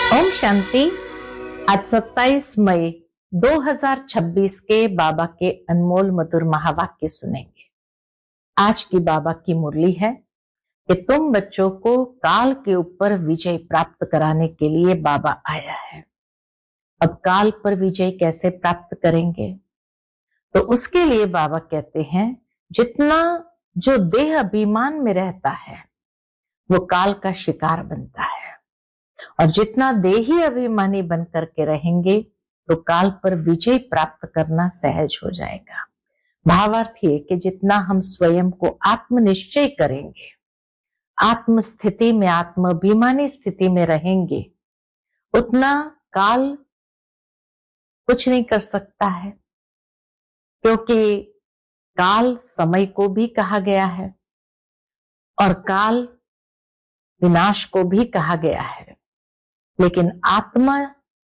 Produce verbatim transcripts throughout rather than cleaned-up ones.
ओम शांति। आज सत्ताईस मई दो हज़ार छब्बीस के बाबा के अनमोल मधुर महावाक्य सुनेंगे। आज की बाबा की मुरली है कि तुम बच्चों को काल के ऊपर विजय प्राप्त कराने के लिए बाबा आया है। अब काल पर विजय कैसे प्राप्त करेंगे? तो उसके लिए बाबा कहते हैं, जितना जो देह अभिमान में रहता है वो काल का शिकार बनता है, और जितना देही अभिमानी बन करके रहेंगे तो काल पर विजय प्राप्त करना सहज हो जाएगा। भावार्थ ये कि जितना हम स्वयं को आत्मनिश्चय करेंगे, आत्म स्थिति में, आत्म अभिमानी स्थिति में रहेंगे, उतना काल कुछ नहीं कर सकता है, क्योंकि काल समय को भी कहा गया है और काल विनाश को भी कहा गया है, लेकिन आत्मा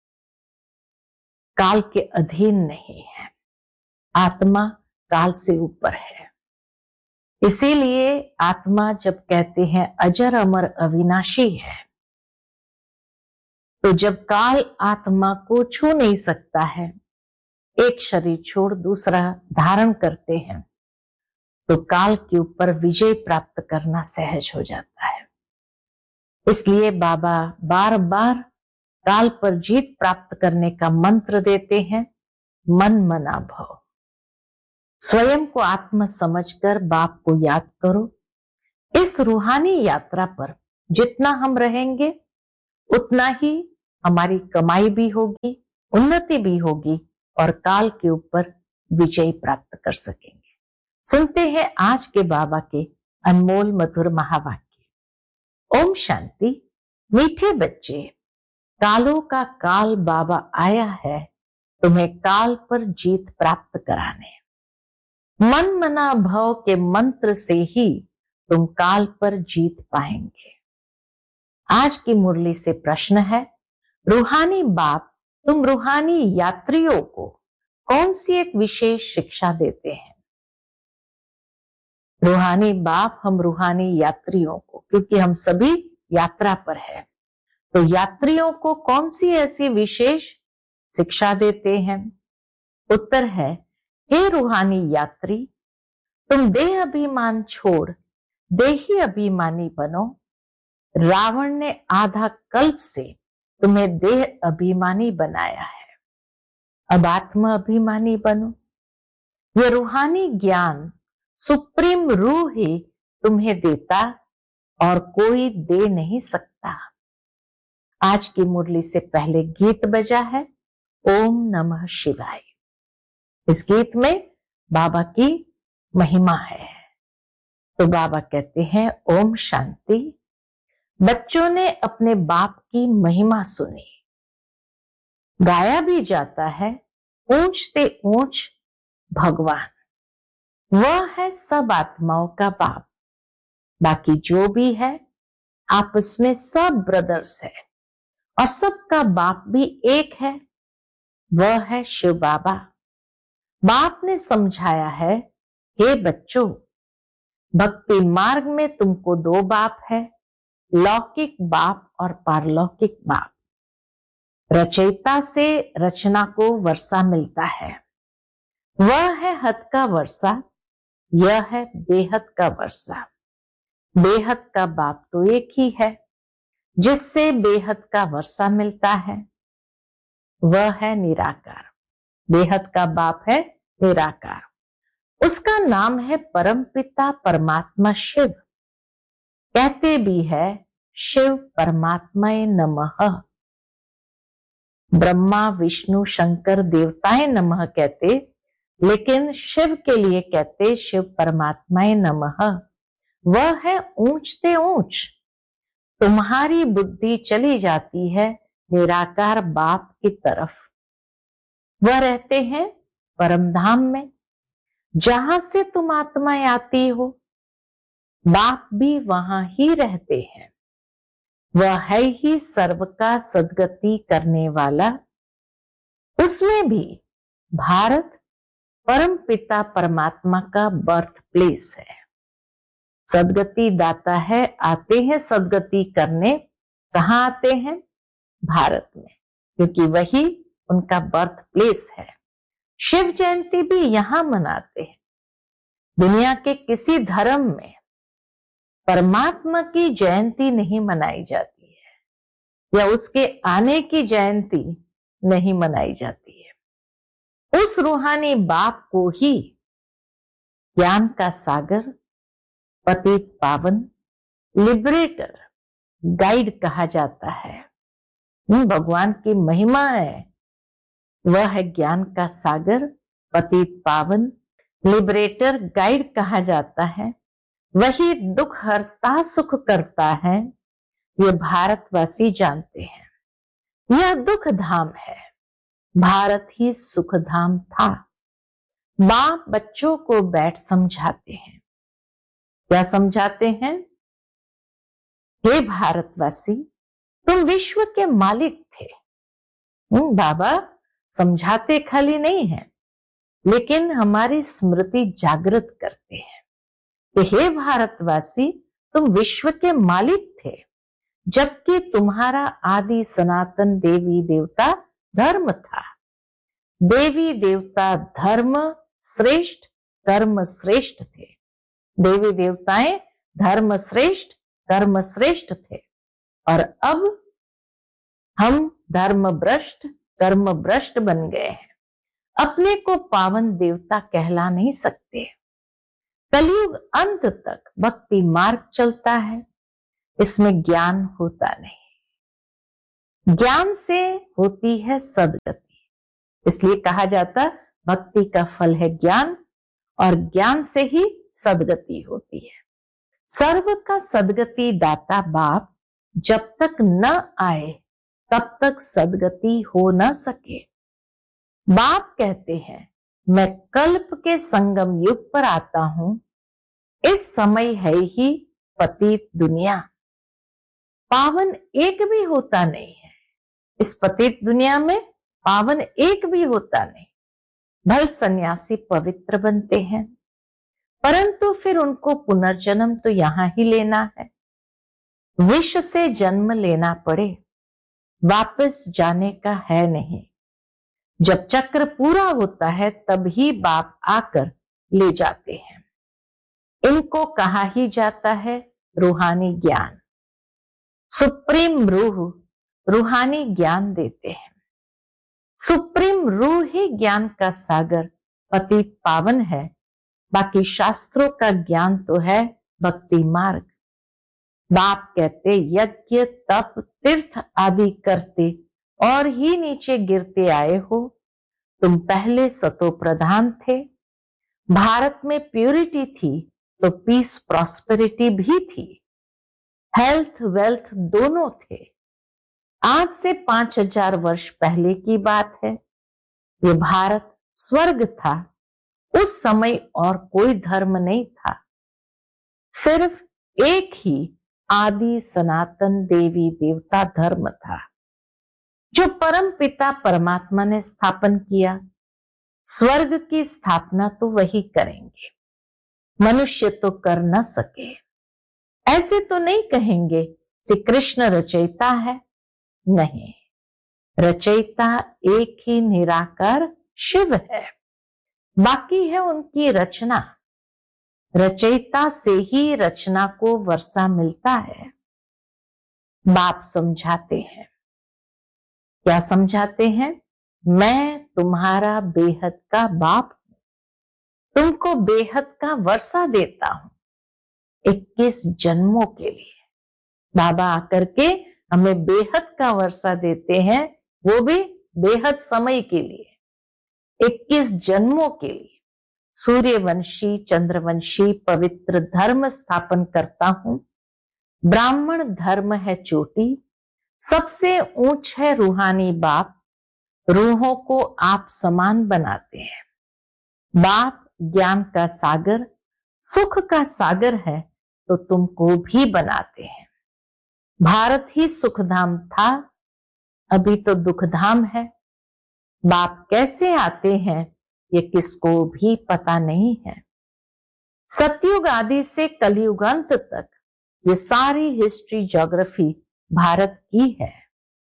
काल के अधीन नहीं है। आत्मा काल से ऊपर है। इसीलिए आत्मा जब कहते हैं अजर अमर अविनाशी है, तो जब काल आत्मा को छू नहीं सकता है, एक शरीर छोड़ दूसरा धारण करते हैं, तो काल के ऊपर विजय प्राप्त करना सहज हो जाता है। इसलिए बाबा बार बार काल पर जीत प्राप्त करने का मंत्र देते हैं, मन मना भव। स्वयं को आत्मा समझकर बाप को याद करो। इस रूहानी यात्रा पर जितना हम रहेंगे उतना ही हमारी कमाई भी होगी, उन्नति भी होगी और काल के ऊपर विजय प्राप्त कर सकेंगे। सुनते हैं आज के बाबा के अनमोल मधुर महावाक्य। ओम शांति। मीठे बच्चे, कालों का काल बाबा आया है तुम्हें काल पर जीत प्राप्त कराने। मन मना भव के मंत्र से ही तुम काल पर जीत पाएंगे। आज की मुरली से प्रश्न है, रूहानी बाप तुम रूहानी यात्रियों को कौन सी एक विशेष शिक्षा देते हैं? रूहानी बाप हम रूहानी यात्रियों को, क्योंकि हम सभी यात्रा पर है, तो यात्रियों को कौन सी ऐसी विशेष शिक्षा देते हैं? उत्तर है, हे रूहानी यात्री, तुम देह अभिमान छोड़ देही अभिमानी बनो। रावण ने आधा कल्प से तुम्हें देह अभिमानी बनाया है, अब आत्मा अभिमानी बनो। यह रूहानी ज्ञान सुप्रीम रूह ही तुम्हें देता और कोई दे नहीं सकता। आज की मुरली से पहले गीत बजा है ओम नमः शिवाय। इस गीत में बाबा की महिमा है। तो बाबा कहते हैं ओम शांति। बच्चों ने अपने बाप की महिमा सुनी। गाया भी जाता है ऊंचते ऊंच भगवान, वह है सब आत्माओं का बाप। बाकी जो भी है आपस में सब ब्रदर्स है और सबका बाप भी एक है, वह है शिव बाबा। बाप ने समझाया है, हे बच्चों, भक्ति मार्ग में तुमको दो बाप है, लौकिक बाप और पारलौकिक बाप। रचयिता से रचना को वर्षा मिलता है, वह है हद का वर्षा, यह है बेहद का वर्षा। बेहद का बाप तो एक ही है, जिससे बेहद का वर्षा मिलता है, वह है निराकार। बेहद का बाप है निराकार, उसका नाम है परमपिता परमात्मा शिव। कहते भी है शिव परमात्माए नमः। ब्रह्मा विष्णु शंकर देवताए नमः कहते, लेकिन शिव के लिए कहते शिव परमात्माए नमः। वह है ऊंचते ऊंच। तुम्हारी बुद्धि चली जाती है निराकार बाप की तरफ। वह रहते हैं परम धाम में, जहां से तुम आत्माएं आती हो, बाप भी वहां ही रहते हैं। वह है ही सर्व का सद्गति करने वाला। उसमें भी भारत परम पिता परमात्मा का बर्थ प्लेस है। सद्गति दाता है, आते हैं सद्गति करने। कहाँ आते हैं? भारत में, क्योंकि वही उनका बर्थ प्लेस है। शिव जयंती भी यहां मनाते हैं। दुनिया के किसी धर्म में परमात्मा की जयंती नहीं मनाई जाती है या उसके आने की जयंती नहीं मनाई जाती है। उस रूहानी बाप को ही ज्ञान का सागर, पतित पावन, लिबरेटर, गाइड कहा जाता है। भगवान की महिमा है, वह है ज्ञान का सागर, पतित पावन, लिबरेटर, गाइड कहा जाता है। वही दुख हरता सुख करता है, ये भारतवासी जानते हैं। यह दुख धाम है, भारत ही सुख धाम था। बाप बच्चों को बैठ समझाते हैं। क्या समझाते हैं? हे भारतवासी, तुम विश्व के मालिक थे। बाबा समझाते खाली नहीं है, लेकिन हमारी स्मृति जागृत करते हैं कि हे भारतवासी, तुम विश्व के मालिक थे, जबकि तुम्हारा आदि सनातन देवी देवता धर्म था। देवी देवता धर्म श्रेष्ठ, कर्म श्रेष्ठ थे। देवी देवताएं धर्म श्रेष्ठ, कर्म श्रेष्ठ थे। और अब हम धर्म भ्रष्ट, कर्म भ्रष्ट बन गए हैं। अपने को पावन देवता कहला नहीं सकते। कलयुग अंत तक भक्ति मार्ग चलता है, इसमें ज्ञान होता नहीं। ज्ञान से होती है सदगति। इसलिए कहा जाता भक्ति का फल है ज्ञान, और ज्ञान से ही सदगति होती है। सर्व का सदगति दाता बाप जब तक न आए तब तक सदगति हो न सके। बाप कहते हैं, मैं कल्प के संगम युग पर आता हूं, इस समय है ही पतित दुनिया। पावन एक भी होता नहीं है। इस पतित दुनिया में पावन एक भी होता नहीं। भल सन्यासी पवित्र बनते हैं, परंतु फिर उनको पुनर्जन्म तो यहां ही लेना है। विष से जन्म लेना पड़े, वापस जाने का है नहीं। जब चक्र पूरा होता है तब ही बाप आकर ले जाते हैं। इनको कहा ही जाता है रूहानी ज्ञान। सुप्रीम रूह रूहानी ज्ञान देते हैं। सुप्रीम रूह ही ज्ञान का सागर, पतित पावन है। बाकी शास्त्रों का ज्ञान तो है भक्ति मार्ग। बाप कहते यज्ञ तप तीर्थ आदि करते और ही नीचे गिरते आए हो। तुम पहले सतो प्रधान थे। भारत में प्यूरिटी थी तो पीस प्रॉस्पेरिटी भी थी। हेल्थ वेल्थ दोनों थे। आज से पांच हजार वर्ष पहले की बात है। ये भारत स्वर्ग था। उस समय और कोई धर्म नहीं था, सिर्फ एक ही आदि सनातन देवी देवता धर्म था, जो परम पिता परमात्मा ने स्थापन किया। स्वर्ग की स्थापना तो वही करेंगे, मनुष्य तो कर न सके। ऐसे तो नहीं कहेंगे श्री कृष्ण रचयिता है, नहीं, रचयिता एक ही निराकार शिव है। बाकी है उनकी रचना। रचयिता से ही रचना को वर्षा मिलता है। बाप समझाते हैं। क्या समझाते हैं? मैं तुम्हारा बेहद का बाप हूं, तुमको बेहद का वर्षा देता हूं इक्कीस जन्मों के लिए। बाबा आकर के हमें बेहद का वर्षा देते हैं, वो भी बेहद समय के लिए, इक्कीस जन्मों के लिए। सूर्यवंशी चंद्रवंशी पवित्र धर्म स्थापन करता हूं। ब्राह्मण धर्म है चोटी, सबसे ऊंच है रूहानी बाप। रूहों को आप समान बनाते हैं। बाप ज्ञान का सागर, सुख का सागर है, तो तुमको भी बनाते हैं। भारत ही सुखधाम था, अभी तो दुखधाम है। बाप कैसे आते हैं ये किसको भी पता नहीं है। सतयुग आदि से कलयुगांत तक ये सारी हिस्ट्री ज्योग्राफी भारत की है।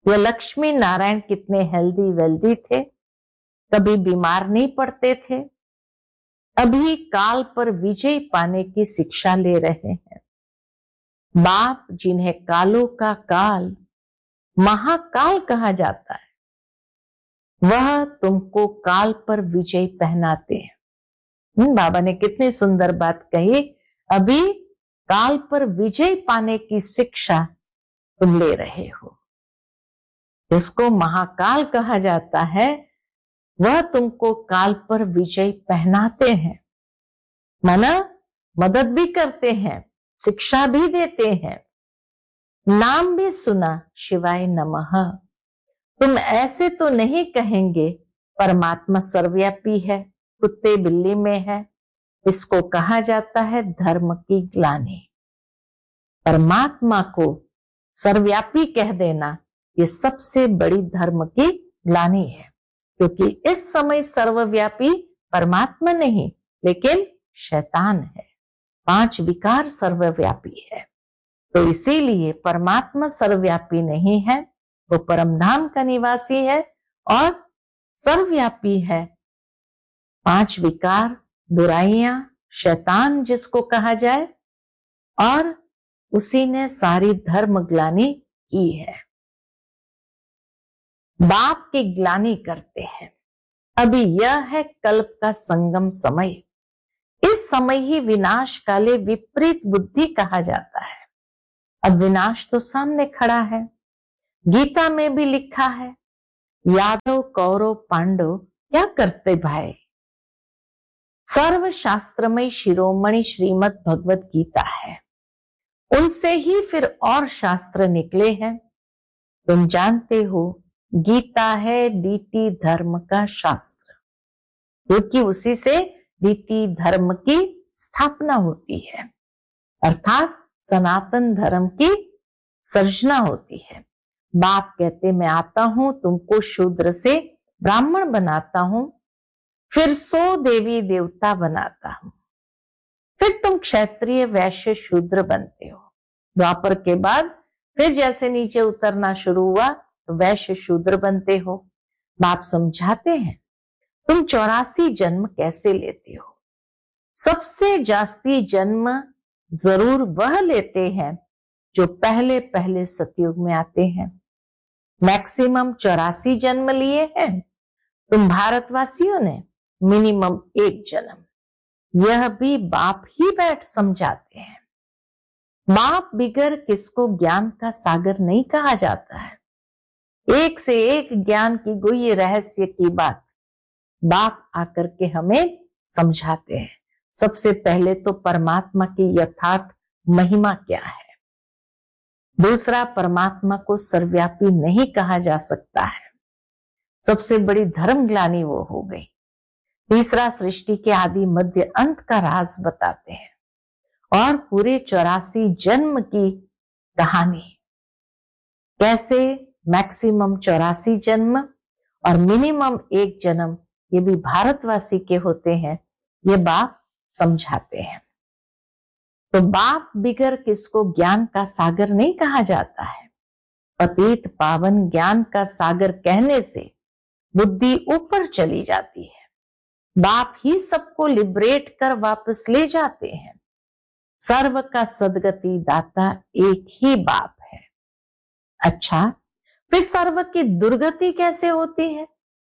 ये लक्ष्मी नारायण कितने हेल्दी वेल्दी थे, कभी बीमार नहीं पड़ते थे, अभी काल पर विजय पाने की शिक्षा ले रहे हैं। बाप जिन्हें कालों का काल महाकाल कहा जाता है, वह तुमको काल पर विजय पहनाते हैं। बाबा ने कितनी सुंदर बात कही, अभी काल पर विजय पाने की शिक्षा तुम ले रहे हो। इसको महाकाल कहा जाता है, वह तुमको काल पर विजय पहनाते हैं, माना मदद भी करते हैं, शिक्षा भी देते हैं, नाम भी सुना शिवाय नमः। तुम ऐसे तो नहीं कहेंगे परमात्मा सर्वव्यापी है, कुत्ते बिल्ली में है। इसको कहा जाता है धर्म की ग्लानि। परमात्मा को सर्वव्यापी कह देना ये सबसे बड़ी धर्म की ग्लानि है, क्योंकि इस समय सर्वव्यापी परमात्मा नहीं लेकिन शैतान है। पांच विकार सर्वव्यापी है, तो इसीलिए परमात्मा सर्वव्यापी नहीं है, वो परमधाम का निवासी है और सर्वव्यापी है। पांच विकार, बुराइयां, शैतान जिसको कहा जाए, और उसी ने सारी धर्म ग्लानि की है। बाप की ग्लानि करते हैं। अभी यह है कल्प का संगम समय। इस समय ही विनाश काले विपरीत बुद्धि कहा जाता है। अब विनाश तो सामने खड़ा है, गीता में भी लिखा है, यादव कौरव पांडव क्या करते भाई। सर्व शास्त्रमय शिरोमणि श्रीमद् भगवत गीता है, उनसे ही फिर और शास्त्र निकले हैं। तुम जानते हो गीता है डीटी धर्म का शास्त्र, क्योंकि उसी से डीटी धर्म की स्थापना होती है, अर्थात सनातन धर्म की सर्जना होती है। बाप कहते मैं आता हूं, तुमको शूद्र से ब्राह्मण बनाता हूं, फिर सौ देवी देवता बनाता हूं, फिर तुम क्षत्रिय वैश्य शूद्र बनते हो। द्वापर के बाद फिर जैसे नीचे उतरना शुरू हुआ तो वैश्य शूद्र बनते हो। बाप समझाते हैं तुम चौरासी जन्म कैसे लेते हो। सबसे जास्ती जन्म जरूर वह लेते हैं जो पहले पहले सतयुग में आते हैं। मैक्सिमम चौरासी जन्म लिए हैं, तुम भारतवासियों ने मिनिमम एक जन्म। यह भी बाप ही बैठ समझाते हैं। बाप बिगर किसको ज्ञान का सागर नहीं कहा जाता है। एक से एक ज्ञान की गुह्य रहस्य की बात बाप आकर के हमें समझाते हैं। सबसे पहले तो परमात्मा की यथार्थ महिमा क्या है। दूसरा, परमात्मा को सर्वव्यापी नहीं कहा जा सकता है, सबसे बड़ी धर्म ग्लानि वो हो गई। तीसरा, सृष्टि के आदि मध्य अंत का राज बताते हैं, और पूरे चौरासी जन्म की कहानी, कैसे मैक्सिमम चौरासी जन्म और मिनिमम एक जन्म ये भी भारतवासी के होते हैं, ये बाप समझाते हैं। तो बाप बिगर किसको ज्ञान का सागर नहीं कहा जाता है। पतित पावन ज्ञान का सागर कहने से बुद्धि ऊपर चली जाती है। बाप ही सबको लिबरेट कर वापस ले जाते हैं। सर्व का सदगति दाता एक ही बाप है। अच्छा, फिर सर्व की दुर्गति कैसे होती है।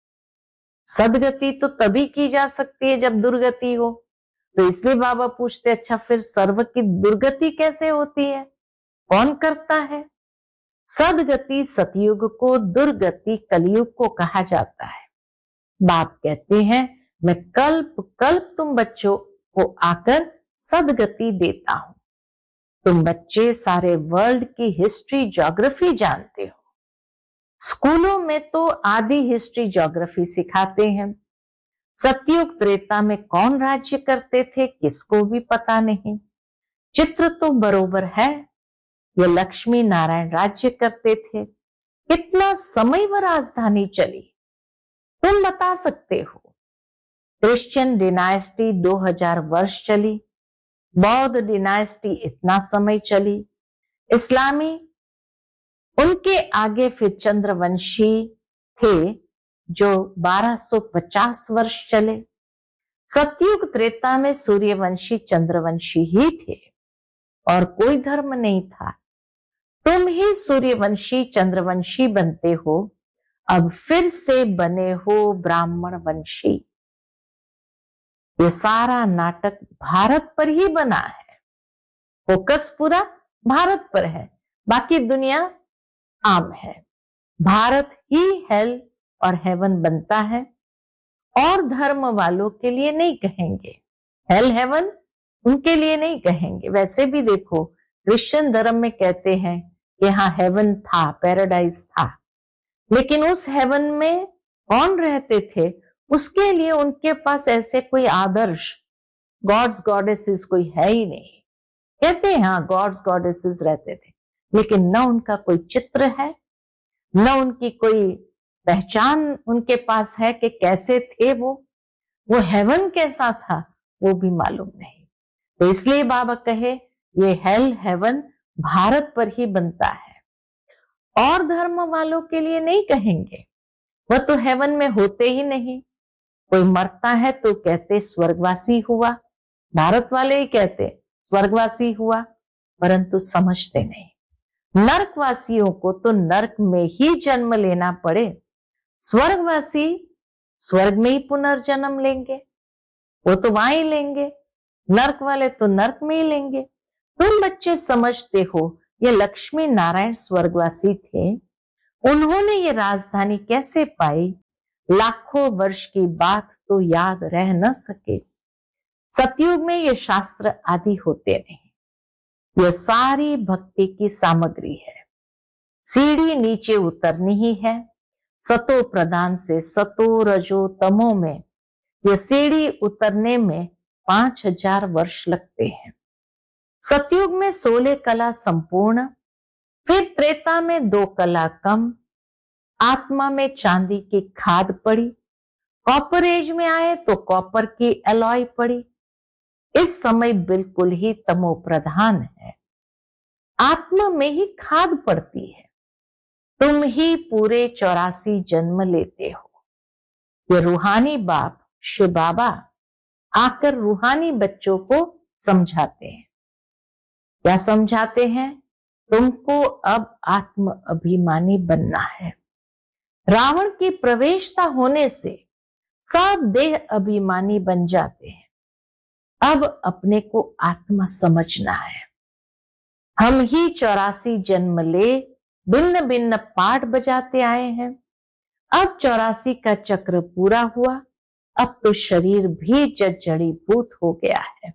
सदगति तो तभी की जा सकती है जब दुर्गति हो, तो इसलिए बाबा पूछते अच्छा फिर सर्व की दुर्गति कैसे होती है, कौन करता है। सदगति सतयुग को, दुर्गति कलयुग को कहा जाता है। बाप कहते हैं मैं कल्प कल्प तुम बच्चों को आकर सदगति देता हूं। तुम बच्चे सारे वर्ल्ड की हिस्ट्री ज्योग्राफी जानते हो। स्कूलों में तो आधी हिस्ट्री ज्योग्राफी सिखाते हैं। सतयुग त्रेता में कौन राज्य करते थे किसको भी पता नहीं। चित्र तो बरोबर है, ये लक्ष्मी नारायण राज्य करते थे। कितना समय वह राजधानी चली तुम बता सकते हो। क्रिश्चियन डिनाइस्टी दो हज़ार वर्ष चली, बौद्ध डिनाइस्टी इतना समय चली, इस्लामी उनके आगे फिर चंद्रवंशी थे जो बारह सौ पचास वर्ष चले। सतयुग त्रेता में सूर्यवंशी चंद्रवंशी ही थे और कोई धर्म नहीं था। तुम ही सूर्यवंशी चंद्रवंशी बनते हो, अब फिर से बने हो ब्राह्मण वंशी। ये सारा नाटक भारत पर ही बना है, फोकस पूरा भारत पर है, बाकी दुनिया आम है। भारत ही हेल और हेवन बनता है और धर्म वालों के लिए नहीं कहेंगे, हेल हेवन उनके लिए नहीं कहेंगे। वैसे भी देखो क्रिश्चियन धर्म में कहते हैं कि हाँ हेवन था, पैराडाइज था, लेकिन उस हेवन में कौन रहते थे उसके लिए उनके पास ऐसे कोई आदर्श गॉड्स गॉडेसेस कोई है ही नहीं। कहते हैं हाँ गॉड्स गॉडेसेस रहते थे, लेकिन न उनका कोई चित्र है, न उनकी कोई पहचान उनके पास है कि कैसे थे वो वो हेवन कैसा था वो भी मालूम नहीं। तो इसलिए बाबा कहे ये हेल हेवन भारत पर ही बनता है और धर्म वालों के लिए नहीं कहेंगे, वह तो हेवन में होते ही नहीं। कोई मरता है तो कहते स्वर्गवासी हुआ, भारत वाले ही कहते स्वर्गवासी हुआ, परंतु समझते नहीं नरकवासियों को तो नरक में ही जन्म लेना पड़े, स्वर्गवासी स्वर्ग में ही पुनर्जन्म लेंगे, वो तो वहां ही लेंगे, नरक वाले तो नरक में ही लेंगे। तुम बच्चे समझते हो ये लक्ष्मी नारायण स्वर्गवासी थे, उन्होंने ये राजधानी कैसे पाई, लाखों वर्ष की बात तो याद रह न सके। सतयुग में ये शास्त्र आदि होते नहीं, यह सारी भक्ति की सामग्री है। सीढ़ी नीचे उतरनी ही है, सतो प्रधान से सतो रजो तमो में यह सीढ़ी उतरने में पांच हजार वर्ष लगते हैं। सतयुग में सोलह कला संपूर्ण, फिर त्रेता में दो कला कम, आत्मा में चांदी की खाद पड़ी, कॉपर एज में आए तो कॉपर की एलॉय पड़ी। इस समय बिल्कुल ही तमो प्रधान है, आत्मा में ही खाद पड़ती है। तुम ही पूरे चौरासी जन्म लेते हो। ये रूहानी बाप शिव बाबा आकर रूहानी बच्चों को समझाते हैं। क्या समझाते हैं? तुमको अब आत्म अभिमानी बनना है। रावण की प्रवेशता होने से सब देह अभिमानी बन जाते हैं। अब अपने को आत्मा समझना है। हम ही चौरासी जन्म ले भिन्न भिन्न पाठ बजाते आए हैं। अब चौरासी का चक्र पूरा हुआ, अब तो शरीर भी जर्जरीभूत हो गया है।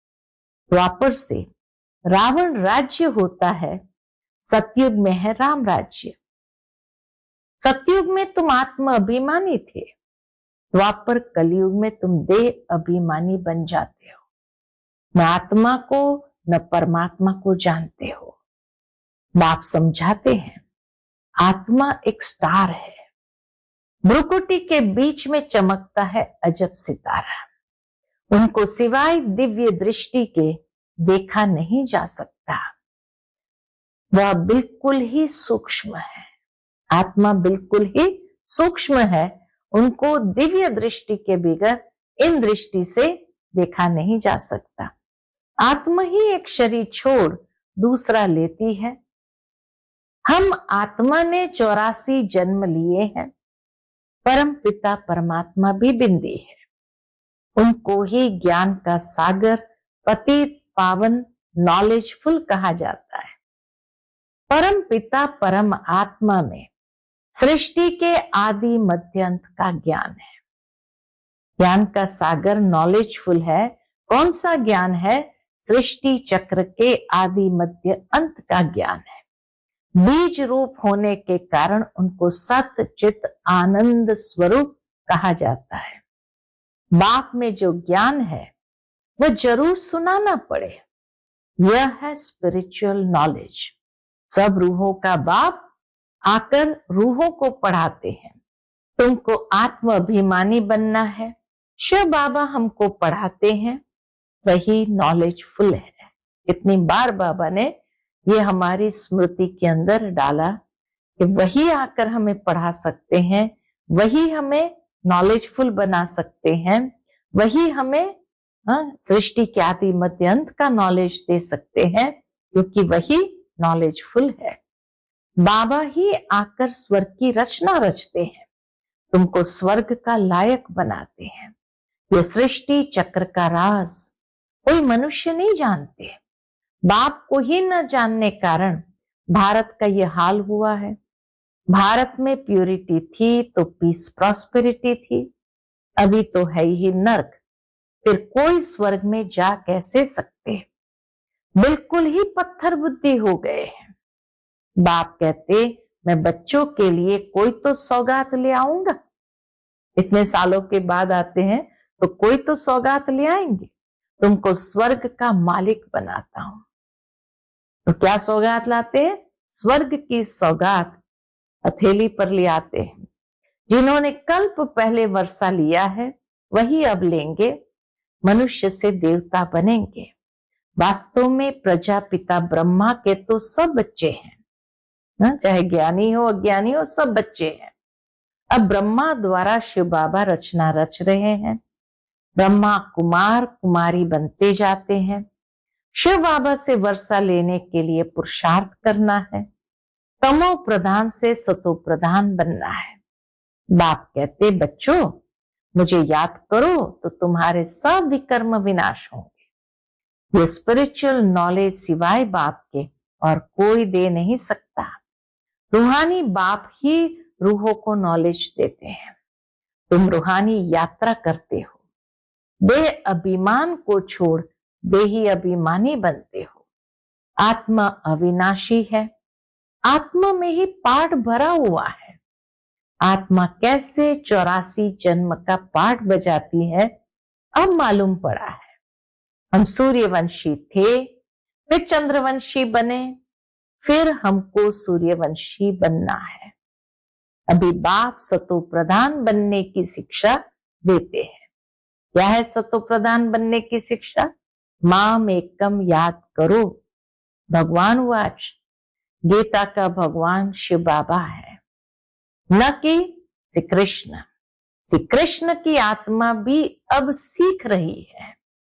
द्वापर से रावण राज्य होता है, सतयुग में है राम राज्य। सतयुग में तुम आत्म अभिमानी थे, द्वापर कलयुग में तुम देह अभिमानी बन जाते हो। न आत्मा को न परमात्मा को जानते हो। बाप समझाते हैं आत्मा एक स्टार है, भ्रुकुटी के बीच में चमकता है अजब सितारा। उनको सिवाय दिव्य दृष्टि के देखा नहीं जा सकता। वह बिल्कुल ही सूक्ष्म है, आत्मा बिल्कुल ही सूक्ष्म है, उनको दिव्य दृष्टि के बगैर इन दृष्टि से देखा नहीं जा सकता। आत्मा ही एक शरीर छोड़ दूसरा लेती है। हम आत्मा ने चौरासी जन्म लिए हैं, परम पिता परमात्मा भी बिंदी है। उनको ही ज्ञान का सागर, पतित पावन, नॉलेजफुल कहा जाता है। परम पिता परम आत्मा में सृष्टि के आदि मध्य अंत का ज्ञान है। ज्ञान का सागर नॉलेजफुल है। कौन सा ज्ञान है? सृष्टि चक्र के आदि मध्य अंत का ज्ञान है। बीज रूप होने के कारण उनको सत चित आनंद स्वरूप कहा जाता है। बाप में जो ज्ञान है वह जरूर सुनाना पड़े। यह है स्पिरिचुअल नॉलेज। सब रूहों का बाप आकर रूहों को पढ़ाते हैं। तुमको आत्म अभिमानी बनना है। शिव बाबा हमको पढ़ाते हैं, वही नॉलेजफुल है। कितनी बार बाबा ने ये हमारी स्मृति के अंदर डाला कि वही आकर हमें पढ़ा सकते हैं, वही हमें नॉलेजफुल बना सकते हैं, वही हमें हाँ, सृष्टि के आदि मध्य अंत का नॉलेज दे सकते हैं, क्योंकि वही नॉलेजफुल है। बाबा ही आकर स्वर्ग की रचना रचते हैं, तुमको स्वर्ग का लायक बनाते हैं। ये सृष्टि चक्र का राज कोई मनुष्य नहीं जानते। बाप को ही न जानने कारण भारत का ये हाल हुआ है। भारत में प्यूरिटी थी तो पीस प्रॉस्पेरिटी थी, अभी तो है ही नर्क, फिर कोई स्वर्ग में जा कैसे सकते? बिल्कुल ही पत्थर बुद्धि हो गए हैं। बाप कहते मैं बच्चों के लिए कोई तो सौगात ले आऊंगा। इतने सालों के बाद आते हैं तो कोई तो सौगात ले आएंगे, तुमको स्वर्ग का मालिक बनाता हूं। तो क्या सौगात लाते हैं? स्वर्ग की सौगात हथेली पर ले आते हैं। जिन्होंने कल्प पहले वर्षा लिया है वही अब लेंगे, मनुष्य से देवता बनेंगे। वास्तव में प्रजापिता ब्रह्मा के तो सब बच्चे हैं ना, चाहे ज्ञानी हो अज्ञानी हो, सब बच्चे हैं। अब ब्रह्मा द्वारा शिव बाबा रचना रच रहे हैं। ब्रह्मा कुमार कुमारी बनते जाते हैं। शिव बाबा से वर्षा लेने के लिए पुरुषार्थ करना है। तमो प्रधान से सतो प्रधान बनना है। बाप कहते बच्चों मुझे याद करो तो तुम्हारे सब विकर्म विनाश होंगे। ये स्पिरिचुअल नॉलेज सिवाय बाप के और कोई दे नहीं सकता। रूहानी बाप ही रूहों को नॉलेज देते हैं। तुम रूहानी यात्रा करते हो, देह अभिमान को छोड़ देही अभिमानी बनते हो। आत्मा अविनाशी है, आत्मा में ही पाठ भरा हुआ है। आत्मा कैसे चौरासी जन्म का पाठ बजाती है अब मालूम पड़ा है। हम सूर्यवंशी थे, फिर चंद्रवंशी बने, फिर हमको सूर्यवंशी बनना है। अभी बाप सतो प्रधान बनने की शिक्षा देते हैं। क्या है सतो प्रधान बनने की शिक्षा? माम एकम याद करो। भगवान वाच, गीता का भगवान शिव बाबा है, न कि श्री कृष्ण। श्री कृष्ण की आत्मा भी अब सीख रही है।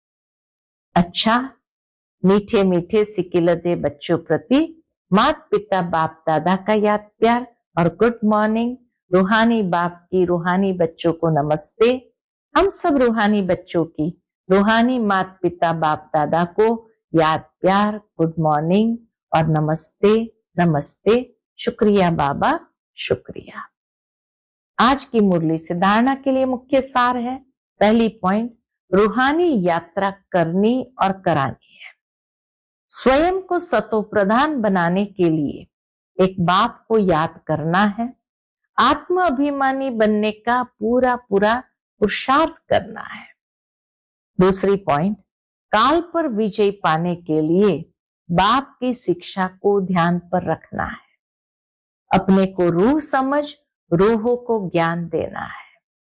अच्छा, मीठे मीठे सिकिलते बच्चों प्रति माता पिता बाप दादा का याद प्यार और गुड मॉर्निंग। रूहानी बाप की रूहानी बच्चों को नमस्ते। हम सब रूहानी बच्चों की रूहानी माता पिता बाप दादा को याद प्यार, गुड मॉर्निंग और नमस्ते नमस्ते। शुक्रिया बाबा, शुक्रिया। आज की मुरली से धारणा के लिए मुख्य सार है। पहली पॉइंट, रूहानी यात्रा करनी और करानी है। स्वयं को सतो प्रधान बनाने के लिए एक बाप को याद करना है। आत्म अभिमानी बनने का पूरा पूरा पुरुषार्थ करना है। दूसरी पॉइंट, काल पर विजय पाने के लिए बाप की शिक्षा को ध्यान पर रखना है। अपने को रूह समझ रूहों को ज्ञान देना है।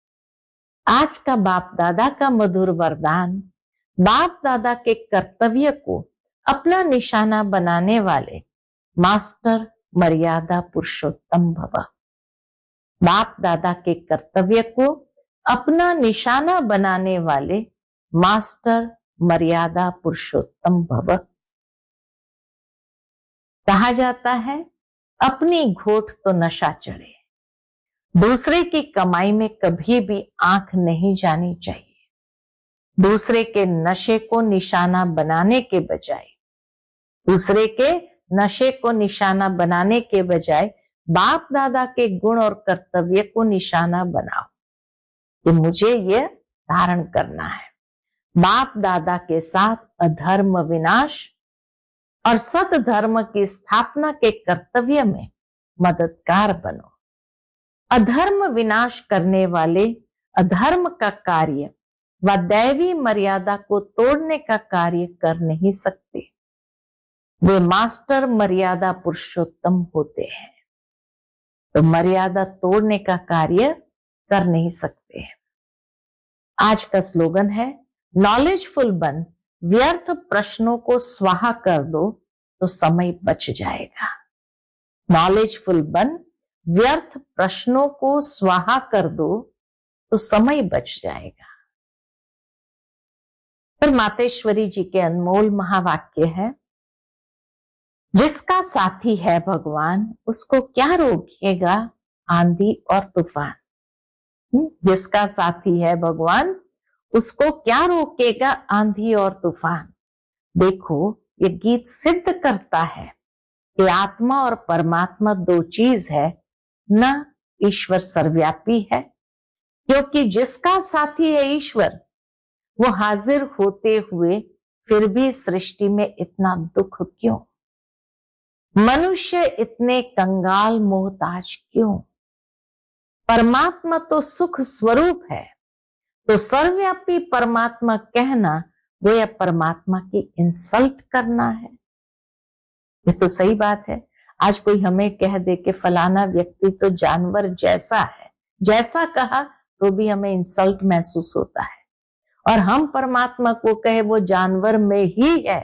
आज का बाप दादा का मधुर वरदान, बाप दादा के कर्तव्य को अपना निशाना बनाने वाले मास्टर मर्यादा पुरुषोत्तम भव। बाप दादा के कर्तव्य को अपना निशाना बनाने वाले मास्टर मर्यादा पुरुषोत्तम भव। कहा जाता है अपनी घोट तो नशा चढ़े, दूसरे की कमाई में कभी भी आंख नहीं जानी चाहिए। दूसरे के नशे को निशाना बनाने के बजाय दूसरे के नशे को निशाना बनाने के बजाय बाप दादा के गुण और कर्तव्य को निशाना बनाओ कि मुझे ये धारण करना है। बाप दादा के साथ अधर्म विनाश और सत धर्म की स्थापना के कर्तव्य में मददगार बनो। अधर्म विनाश करने वाले अधर्म का कार्य व दैवी मर्यादा को तोड़ने का कार्य कर नहीं सकते। वे मास्टर मर्यादा पुरुषोत्तम होते हैं, तो मर्यादा तोड़ने का कार्य कर नहीं सकते। आज का स्लोगन है नॉलेजफुल बन, व्यर्थ प्रश्नों को स्वाहा कर दो तो समय बच जाएगा। नॉलेजफुल बन, व्यर्थ प्रश्नों को स्वाहा कर दो तो समय बच जाएगा। पर मातेश्वरी जी के अनमोल महावाक्य है, जिसका साथी है भगवान उसको क्या रोकेगा आंधी और तूफान। जिसका साथी है भगवान उसको क्या रोकेगा आंधी और तूफान। देखो ये गीत सिद्ध करता है कि आत्मा और परमात्मा दो चीज है, न ईश्वर सर्वव्यापी है। क्योंकि जिसका साथी है ईश्वर, वो हाजिर होते हुए फिर भी सृष्टि में इतना दुख क्यों, मनुष्य इतने कंगाल मोहताज क्यों। परमात्मा तो सुख स्वरूप है, तो सर्वव्यापी परमात्मा कहना वो या परमात्मा की इंसल्ट करना है। ये तो सही बात है। आज कोई हमें कह दे कि फलाना व्यक्ति तो जानवर जैसा है, जैसा कहा तो भी हमें इंसल्ट महसूस होता है, और हम परमात्मा को कहे वो जानवर में ही है,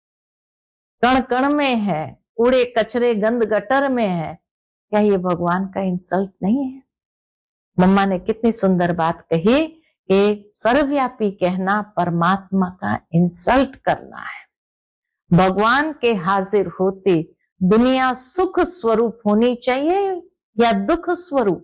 कण कण में है, कूड़े कचरे गंद गटर में है, क्या ये भगवान का इंसल्ट नहीं है। मम्मा ने कितनी सुंदर बात कही कि सर्वव्यापी कहना परमात्मा का इंसल्ट करना है। भगवान के हाजिर होते दुनिया सुख स्वरूप होनी चाहिए या दुख स्वरूप,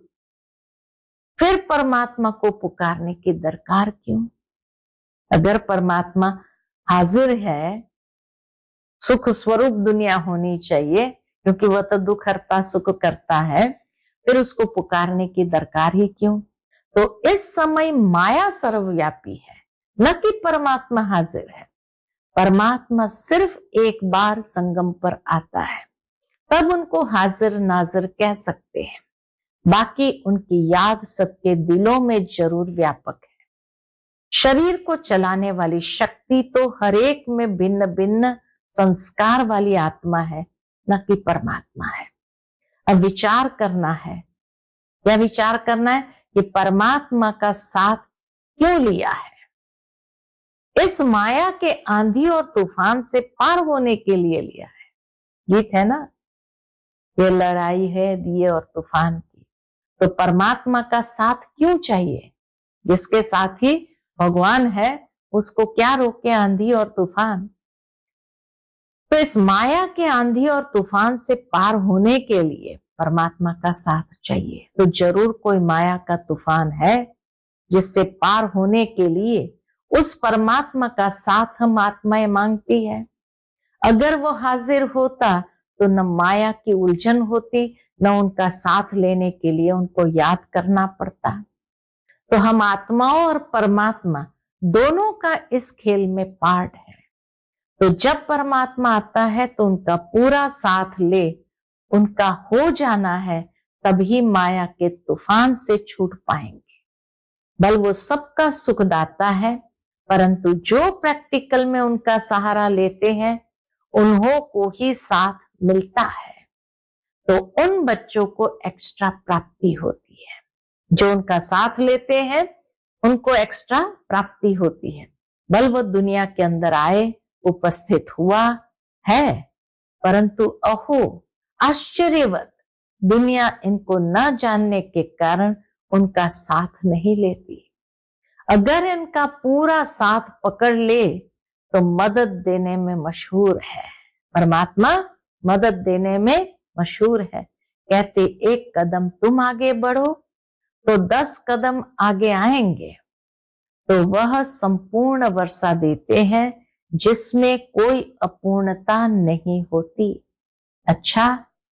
फिर परमात्मा को पुकारने की दरकार क्यों। अगर परमात्मा हाजिर है, सुख स्वरूप दुनिया होनी चाहिए, क्योंकि वह तो दुख हरता सुख करता है, फिर उसको पुकारने की दरकार ही क्यों। तो इस समय माया सर्वव्यापी है, न कि परमात्मा हाजिर है। परमात्मा सिर्फ एक बार संगम पर आता है, तब उनको हाजिर नाजिर कह सकते हैं, बाकी उनकी याद सबके दिलों में जरूर व्यापक है। शरीर को चलाने वाली शक्ति तो हर एक में भिन्न भिन्न संस्कार वाली आत्मा है, न कि परमात्मा है। अब विचार करना है, या विचार करना है कि परमात्मा का साथ क्यों लिया है। इस माया के आंधी और तूफान से पार होने के लिए लिया है। गीत है ना, ये लड़ाई है दिए और तूफान की। तो परमात्मा का साथ क्यों चाहिए। जिसके साथ ही भगवान है उसको क्या रोके आंधी और तूफान। तो इस माया के आंधी और तूफान से पार होने के लिए परमात्मा का साथ चाहिए। तो जरूर कोई माया का तूफान है जिससे पार होने के लिए उस परमात्मा का साथ हम आत्माएं मांगती है। अगर वो हाजिर होता तो न माया की उलझन होती, न उनका साथ लेने के लिए उनको याद करना पड़ता। तो हम आत्माओं और परमात्मा दोनों का इस खेल में पार्ट है। तो जब परमात्मा आता है तो उनका पूरा साथ ले, उनका हो जाना है, तभी माया के तूफान से छूट पाएंगे। बल वो सबका सुखदाता है, परंतु जो प्रैक्टिकल में उनका सहारा लेते हैं उन्हों को ही साथ मिलता है। तो उन बच्चों को एक्स्ट्रा प्राप्ति होती है, जो उनका साथ लेते हैं उनको एक्स्ट्रा प्राप्ति होती है। बल वो दुनिया के अंदर आए, उपस्थित हुआ है, परंतु अहो आश्चर्यवत दुनिया इनको न जानने के कारण उनका साथ नहीं लेती। अगर इनका पूरा साथ पकड़ ले तो मदद देने में मशहूर है। परमात्मा मदद देने में मशहूर है। कहते एक कदम तुम आगे बढ़ो तो दस कदम आगे आएंगे। तो वह संपूर्ण वर्षा देते हैं जिसमें कोई अपूर्णता नहीं होती। अच्छा,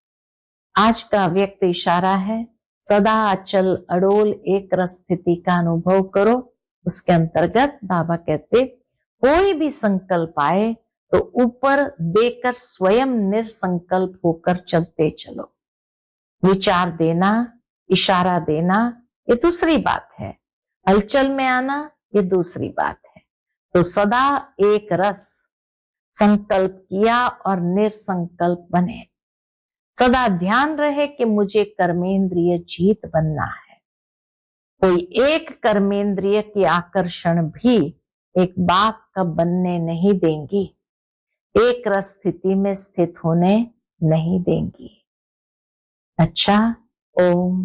आज का व्यक्त इशारा है, सदा अचल अड़ोल एक रस स्थिति का अनुभव करो। उसके अंतर्गत बाबा कहते कोई भी संकल्प आए तो ऊपर देकर स्वयं निरसंकल्प होकर चलते चलो। विचार देना, इशारा देना ये दूसरी बात है, हलचल में आना ये दूसरी बात है। तो सदा एक रस, संकल्प किया और निरसंकल्प बने। सदा ध्यान रहे कि मुझे कर्मेंद्रिय जीत बनना है। कोई एक कर्मेंद्रिय की आकर्षण भी एक बाप का बनने नहीं देंगी, एक रस स्थिति में स्थित होने नहीं देंगी। अच्छा, ओम